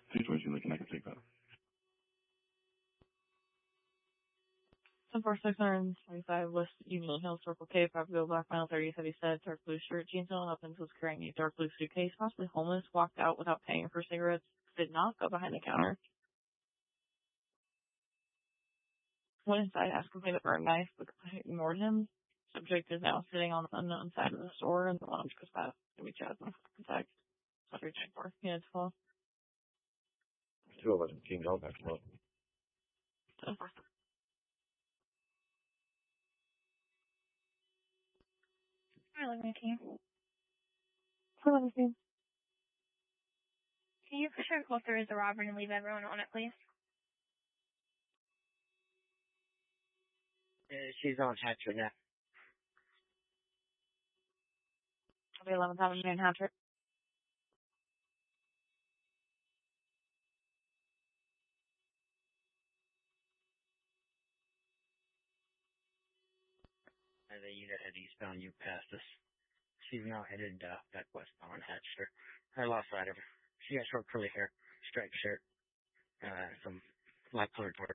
situation like, and I can take that. 10-4-625 West Union Hills, Circle K, Pablo Black Mile 30 said he said dark blue shirt, jeans and weapons, was carrying a dark blue suitcase, possibly homeless, walked out without paying for cigarettes, did not go behind the counter. Went inside, asked him to pay the burn knife, but ignored him. Subject is now sitting on the unknown side of the store, and the lounge goes past. We chat in contact. Subject 4 minutes full. 211 King L back to 10-4. Hi, Olivia King. Hello, King. Can you for sure go through the robbery and leave everyone on it, please? She's on Hatcher now. I'll be 11th Avenue in Hatcher. And the unit headed eastbound, you passed us. She's now headed back westbound on Hatcher. I lost sight of her. She has short curly hair, striped shirt, some light colored shorts.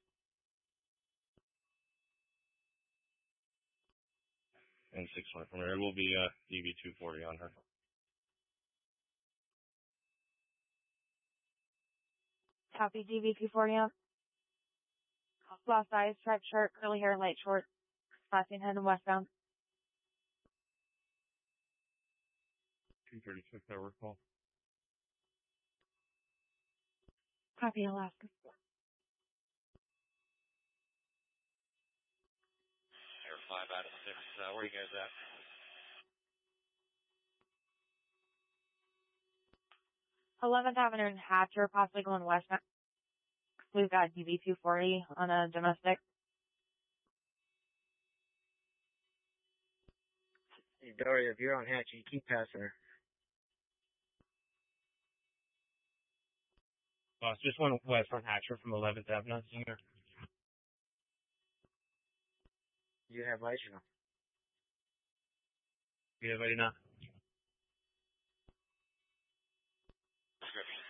And 6-1 from her. It will be DB240 on her. Copy, DV240 up. Lost eyes, striped shirt, curly hair, light shorts. Passing heading westbound. 236, I recall. Copy, Alaska. Air 5 out of 6. Where are you guys at? Eleventh Avenue in Hatcher, possibly going westbound. We've got DV240 on a domestic. Hey, Dory, if you're on Hatcher, you keep passing her. Boss, just one west on Hatcher from 11th Avenue. Singer. You have lights, you know. You have anybody now? Description.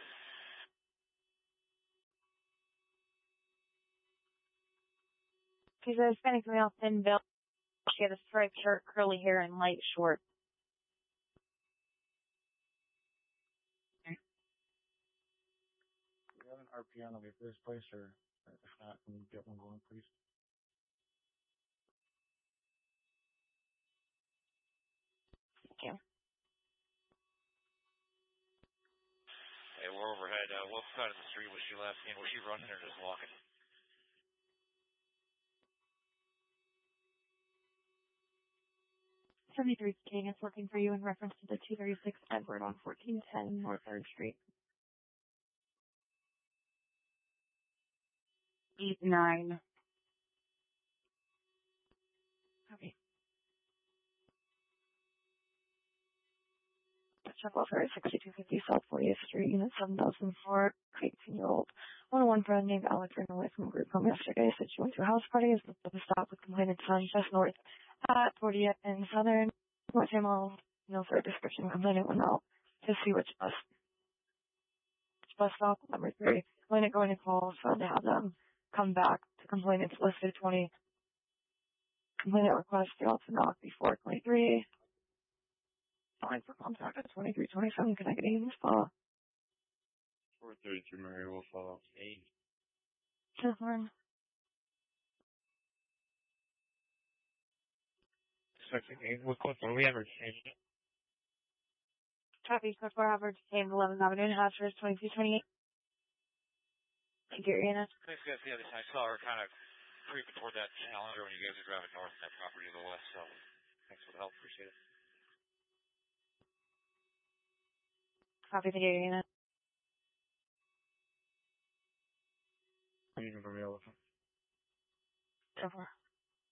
She's a Hispanic female, thin built. She had a striped shirt, curly hair, and light shorts. Do you have an RPN of this place, or if not, can you get one going, please? Thank you. Hey, we're overhead. What side of the street was she last in? Was she running or just walking? 73 King is working for you in reference to the 236 Edward on 1410 North 3rd Street. 8-9. Okay. Check welfare 6250 South 40th Street, Unit 7004, 18-year-old. 101 friend named Alex ran away from a group home yesterday. Said she went to a house party. Is at the stop with complainant son just north at 40th and Southern. Went him all, no further description. Complainant went out to see which bus stop, number 3. Complainant going to call, so to have them come back to complainant's listed 20. Complainant request failed to knock before 23. Fine for contact at 2327. Can I get a follow? 433 Mary will follow. 8. Children. What close one? We ever changed it? Copy, code 4 average, same 11th Avenue, Hatcher, 2228. Thank you, Ian. Thanks, guys. Yeah, I saw her kind of creeping toward that Challenger when you guys are driving north that property to the west, so thanks for the help. Appreciate it. Copy, thank you, Ian. I'm going to be able to. So far.